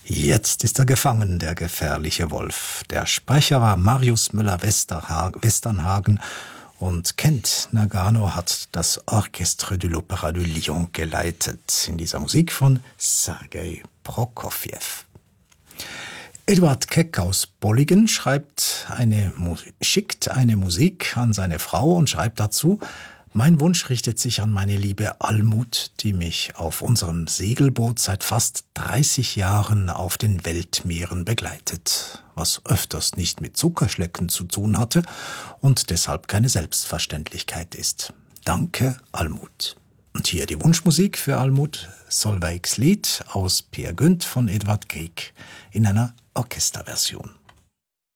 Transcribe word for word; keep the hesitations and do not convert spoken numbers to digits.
Jetzt ist er gefangen, der gefährliche Wolf. Der Sprecher war Marius Müller-Westernhagen und Kent Nagano hat das Orchestre de l'Opéra de Lyon geleitet. In dieser Musik von Sergei Prokofjew. Eduard Keck aus Bolligen schreibt eine, schickt eine Musik an seine Frau und schreibt dazu: Mein Wunsch richtet sich an meine liebe Almut, die mich auf unserem Segelboot seit fast dreißig Jahren auf den Weltmeeren begleitet, was öfters nicht mit Zuckerschlecken zu tun hatte und deshalb keine Selbstverständlichkeit ist. Danke, Almut. Und hier die Wunschmusik für Almut, Solveigs Lied aus Peer Gynt von Edvard Grieg in einer Orchesterversion.